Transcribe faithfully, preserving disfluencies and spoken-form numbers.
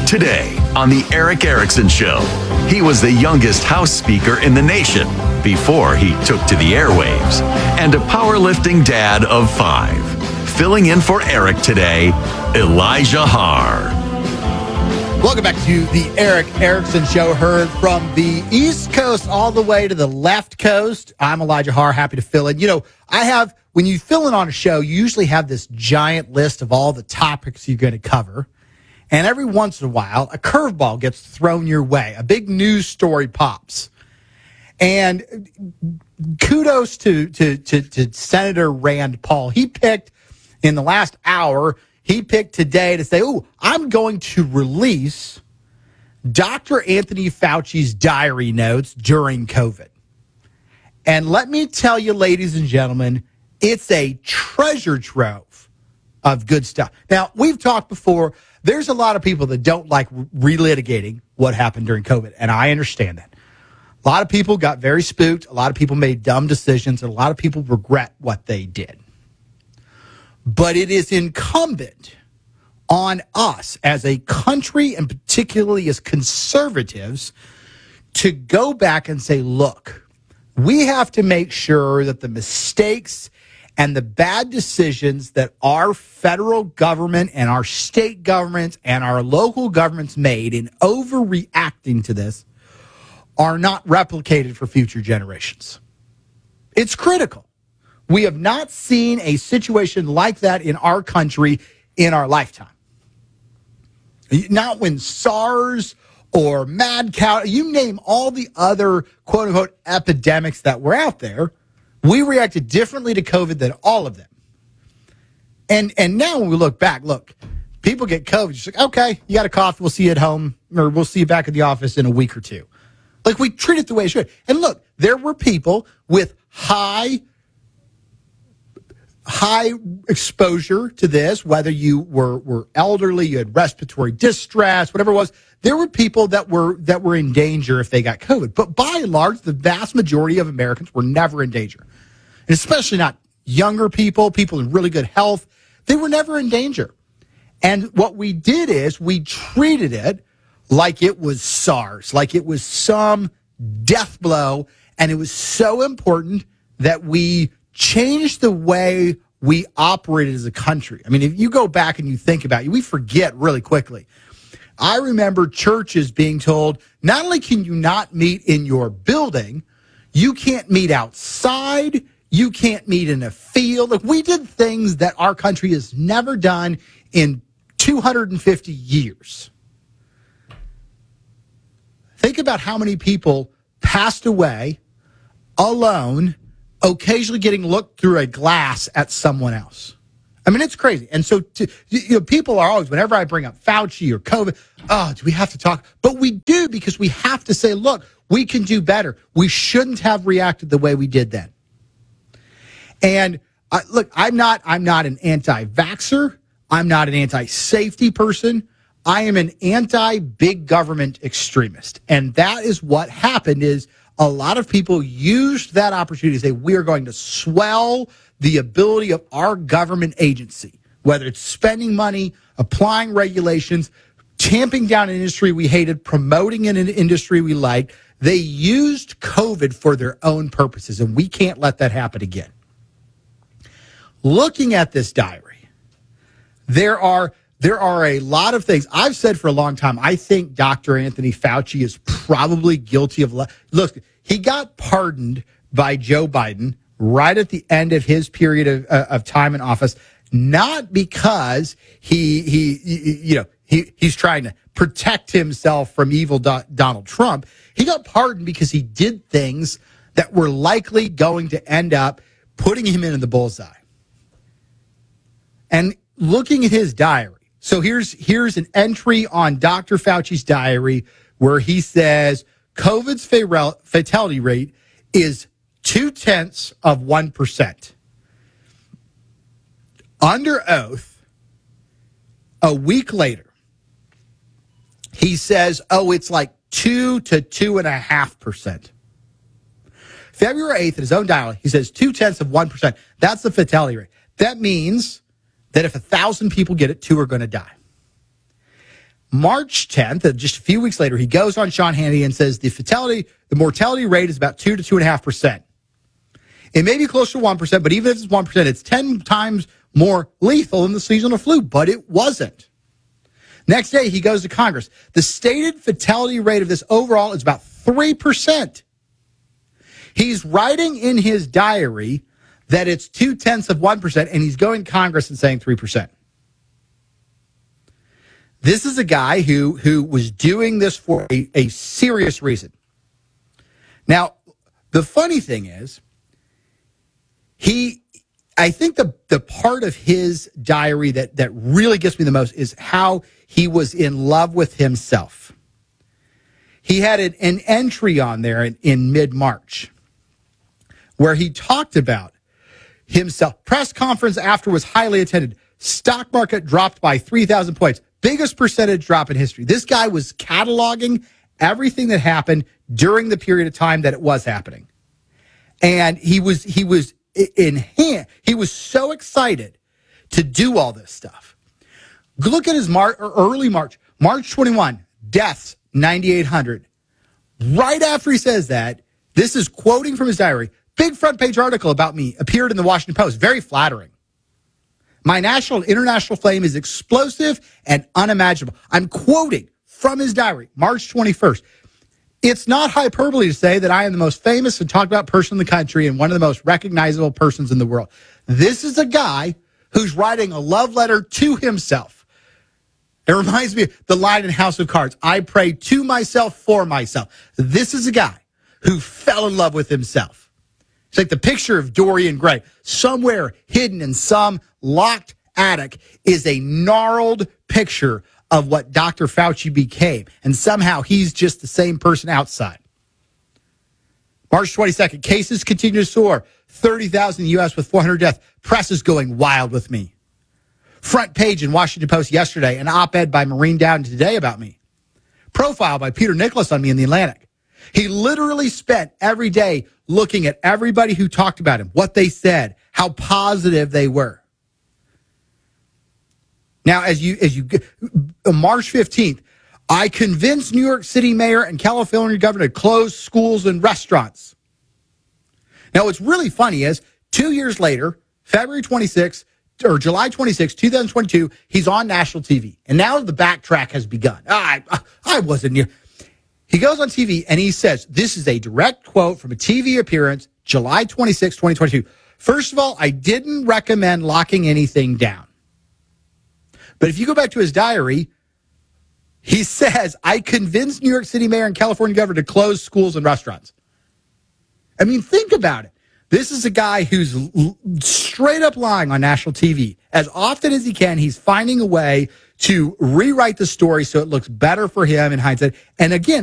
Today on The Erick Erickson Show, he was the youngest House Speaker in the nation before he took to the airwaves, and a powerlifting dad of five. Filling in for Eric today, Elijah Har. Welcome back to The Erick Erickson Show, heard from the East Coast all the way to the left coast. I'm Elijah Har, happy to fill in. You know, I have, when you fill in on a show, you usually have this giant list of all the topics you're going to cover. And every once in a while, a curveball gets thrown your way. A big news story pops. And kudos to, to, to, to Senator Rand Paul. He picked, in the last hour, he picked today to say, oh, I'm going to release Doctor Anthony Fauci's diary notes during COVID. And let me tell you, ladies and gentlemen, it's a treasure trove of good stuff. Now, we've talked before. There's a lot of people that don't like relitigating what happened during COVID, and I understand that. A lot of people got very spooked. A lot of people made dumb decisions, and a lot of people regret what they did. But it is incumbent on us as a country, and particularly as conservatives, to go back and say, look, we have to make sure that the mistakes and the bad decisions that our federal government and our state governments and our local governments made in overreacting to this are not replicated for future generations. It's critical. We have not seen a situation like that in our country in our lifetime. Not when SARS or mad cow, you name all the other quote unquote epidemics that were out there, we reacted differently to COVID than all of them. And and now when we look back, look, people get COVID, just like, okay, you got a cough, we'll see you at home, or we'll see you back at the office in a week or two. Like, we treat it the way it should. And look, there were people with high, high exposure to this, whether you were, were elderly, you had respiratory distress, whatever it was. There were people that were that were in danger if they got COVID. But by and large, the vast majority of Americans were never in danger. And especially not younger people, people in really good health. They were never in danger. And what we did is we treated it like it was SARS, like it was some death blow. And it was so important that we changed the way we operated as a country. I mean, if you go back and you think about it, we forget really quickly. I remember churches being told, not only can you not meet in your building, you can't meet outside, you can't meet in a field. Like, we did things that our country has never done in two hundred fifty years. Think about how many people passed away alone, occasionally getting looked through a glass at someone else. I mean, it's crazy. And so, to, you know, people are always, whenever I bring up Fauci or COVID, oh, do we have to talk? But we do, because we have to say, look, we can do better. We shouldn't have reacted the way we did then. And uh, look, I'm not, I'm not an anti-vaxxer. I'm not an anti-safety person. I am an anti-big government extremist. And that is what happened, is a lot of people used that opportunity to say, we are going to swell the ability of our government agency, whether it's spending money, applying regulations, tamping down an industry we hated, promoting an industry we liked. They used COVID for their own purposes, and we can't let that happen again. Looking at this diary, there are there are a lot of things. I've said for a long time, I think Doctor Anthony Fauci is probably guilty of... Le- Look, he got pardoned by Joe Biden right at the end of his period of, uh, of time in office, not because he, he, he you know, he, he's trying to protect himself from evil Do- Donald Trump. He got pardoned because he did things that were likely going to end up putting him in the bullseye. And looking at his diary, so here's here's an entry on Doctor Fauci's diary where he says COVID's fatality rate is two-tenths of one percent. Under oath, a week later, he says, oh, it's like two to two and a half percent. February eighth, in his own diary, he says two-tenths of one percent. That's the fatality rate. That means that if a thousand people get it, two are going to die. March tenth, uh, just a few weeks later, he goes on Sean Hannity and says the fatality, the mortality rate is about two to two and a half percent. It may be close to one percent, but even if it's one percent, it's ten times more lethal than the seasonal flu, but it wasn't. Next day, he goes to Congress. The stated fatality rate of this overall is about three percent. He's writing in his diary that it's two-tenths of one percent, and he's going to Congress and saying three percent. This is a guy who, who was doing this for a, a serious reason. Now, the funny thing is, he, I think the, the part of his diary that, that really gets me the most is how he was in love with himself. He had an, an entry on there in, in mid-March where he talked about himself. Press conference after was highly attended. Stock market dropped by three thousand points. Biggest percentage drop in history. This guy was cataloging everything that happened during the period of time that it was happening. And he was, he was in hand. He was so excited to do all this stuff. Look at his Mar- early March, March twenty-first, deaths, ninety-eight hundred. Right after he says that, this is quoting from his diary. Big front page article about me appeared in the Washington Post. Very flattering. My national and international fame is explosive and unimaginable. I'm quoting from his diary, March twenty-first. It's not hyperbole to say that I am the most famous and talked about person in the country and one of the most recognizable persons in the world. This is a guy who's writing a love letter to himself. It reminds me of the line in House of Cards, I pray to myself for myself. This is a guy who fell in love with himself. It's like the picture of Dorian Gray. Somewhere hidden in some locked attic is a gnarled picture of what Doctor Fauci became. And somehow he's just the same person outside. March twenty-second, cases continue to soar. thirty thousand in the U S with four hundred deaths. Press is going wild with me. Front page in Washington Post yesterday, an op-ed by Maureen Dowden today about me. Profile by Peter Nicholas on me in the Atlantic. He literally spent every day looking at everybody who talked about him, what they said, how positive they were. Now, as you, as you, March fifteenth, I convinced New York City mayor and California governor to close schools and restaurants. Now, what's really funny is two years later, February twenty-sixth, or July twenty-sixth, twenty twenty-two, he's on national T V. And now the backtrack has begun. I, I wasn't near. He goes on T V and he says, this is a direct quote from a T V appearance, July twenty-sixth, twenty twenty-two. First of all, I didn't recommend locking anything down. But if you go back to his diary, he says, I convinced New York City mayor and California governor to close schools and restaurants. I mean, think about it. This is a guy who's l- straight up lying on national T V. As often as he can, he's finding a way to rewrite the story so it looks better for him in hindsight. And again,